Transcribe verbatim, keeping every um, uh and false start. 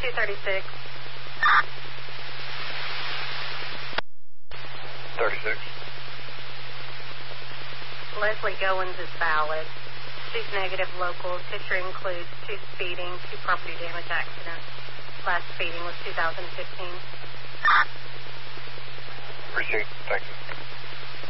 two thirty-six. thirty-six. Leslie Goins is valid. She's negative local. Picture includes two speeding, two property damage accidents. Last speeding was two thousand fifteen. Appreciate it. Thank you.